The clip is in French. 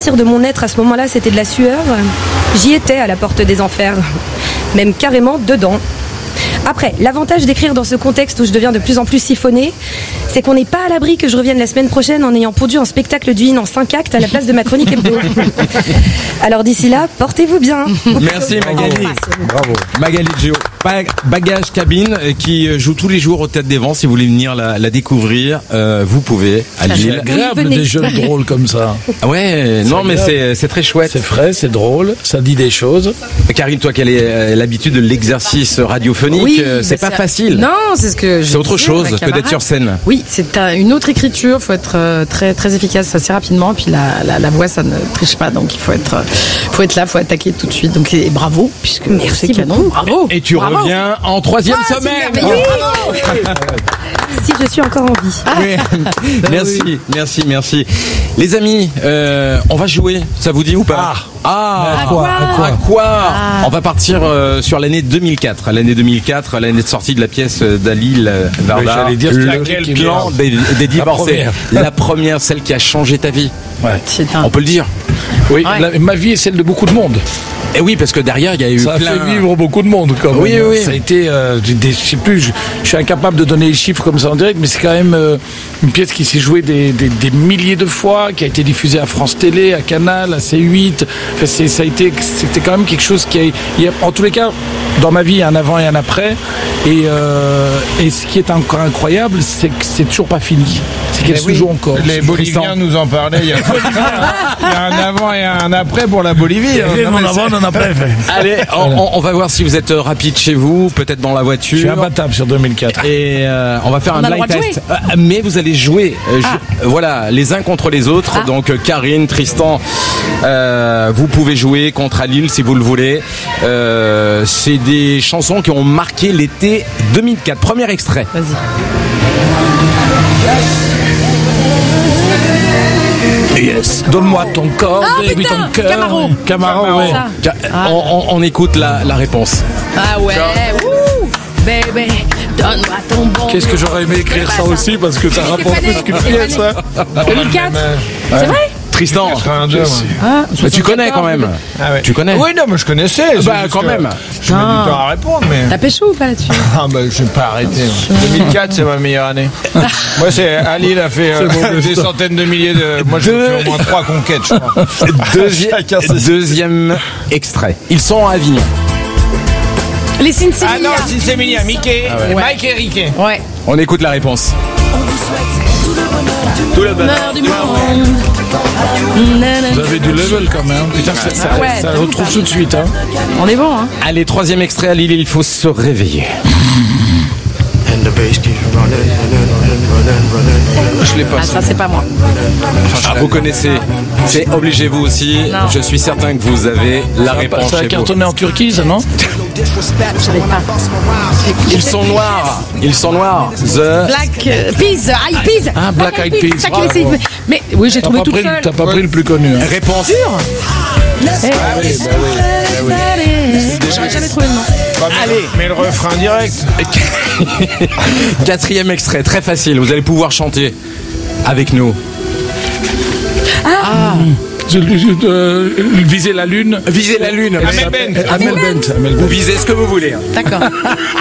sortir de mon être à ce moment-là, c'était de la sueur, j'y étais à la porte des enfers, même carrément dedans. Après, l'avantage d'écrire dans ce contexte où je deviens de plus en plus siphonnée, c'est qu'on n'est pas à l'abri que je revienne la semaine prochaine en ayant pondu un spectacle du Hymne en 5 actes à la place de ma chronique hebdo. Alors d'ici là, portez-vous bien. Merci Magali. Bravo. Magali Gio. Bagage Cabine qui joue tous les jours au Théâtre des Vents. Si vous voulez venir la découvrir, vous pouvez à C'est Lille. agréable des jeunes drôles comme ça. Ah ouais, non mais c'est très chouette. C'est frais, c'est drôle, ça dit des choses. Karine, toi qui as l'habitude de l'exercice radiophonique, Oui, c'est pas facile. Non, c'est ce que C'est autre chose que d'être sur scène. Oui, c'est une autre écriture. Il faut être très très efficace assez rapidement. Puis la voix, ça ne triche pas. Donc il faut être là, faut attaquer tout de suite. Donc et bravo, puisque Merci c'est canon. Bravo. Et tu Bravo. reviens en 3e C'est semaine. merveilleux. Si je suis encore en vie. Oui. Merci. Les amis, on va jouer. Ça vous dit ou pas? À quoi On va partir sur l'année 2004. L'année 2004, l'année de sortie de la pièce d'Alil Varda. J'allais dire, Le laquelle clan des divorcés. La première, celle qui a changé ta vie. Ouais. On peut le dire. Oui, Ouais. ma vie est celle de beaucoup de monde. Et oui, parce que derrière, il y a eu Ça a plein... fait vivre beaucoup de monde quand même. Oui. Ça a été, je sais plus, je suis incapable de donner les chiffres comme ça en direct, mais c'est quand même une pièce qui s'est jouée des milliers de fois, qui a été diffusée à France Télé, à Canal, à C8. Enfin, c'était quand même quelque chose en tous les cas, dans ma vie, il y a un avant et un après. Et ce qui est encore incroyable, c'est que c'est toujours pas fini. C'est qu'elle se joue encore. Les Boliviens nous en parlaient il y a pas de temps. Il y a un avant et un après pour la Bolivie. Et on en a pas fait. Allez, on va voir si vous êtes rapide chez vous, peut-être dans la voiture. Je suis imbattable sur 2004. Et on va faire un a le blind droit de test. Mais vous allez jouer, voilà, les uns contre les autres. Donc Karine, Tristan, vous pouvez jouer contre Alil si vous le voulez. C'est des chansons qui ont marqué l'été 2004. Premier extrait. Vas-y. Yes. Donne-moi ton corps, baby, putain, ton cœur. Camaro, ouais. On écoute la réponse. Ah ouais. Ouh, baby, donne-moi ton bon. Qu'est-ce que j'aurais aimé écrire ça aussi parce que ça rapporte plus qu'une pièce. Hein. 2004. C'est vrai. Tristan, 82, moi. mais tu connais quand même. Ah ouais. Tu connais. Oui, non, mais je connaissais. Bah, c'est juste quand que même. Je mets du temps à répondre, mais. T'as pécho ou pas là-dessus? Ah, bah, je vais pas arrêter. 2004, c'est ma meilleure année. Moi, c'est Ali, il a fait des centaines de milliers de. Moi, j'ai fait au moins 3 conquêtes, je crois. Deuxième extrait. Ils sont à Avignon. Les Cincinnati. Ah non, c'est Emilia, Mickey, Mike et Riquet. Ouais. On écoute la réponse. Tout le bonheur du monde. Vous avez du level quand même. Putain, ça retrouve tout de suite. Hein. On est bon, hein. Allez, troisième extrait à Lille, il faut se réveiller. Je l'ai pas. Ah, ça, c'est pas moi. Vous connaissez. C'est obligé vous aussi. Non. Je suis certain que vous avez la réponse Ça a chez vous. cartonné en Turquie, ça, non? Je l'ai pas. Ils sont noirs. Ils sont noirs. The... Black Peas, High Peas. Ah, Black Eyed Peas. C'est ça qu'il essaye de- Mais oui, j'ai trouvé toute seule. T'as pas pris le plus connu. Hein. Réponse. J'aurais jamais trouvé le nom. Allez, mais le refrain direct. Quatrième extrait, très facile. Vous allez pouvoir chanter avec nous. Viser la lune. Visez la lune. Amel Bent. Amel Bent. Vous visez ce que vous voulez. D'accord.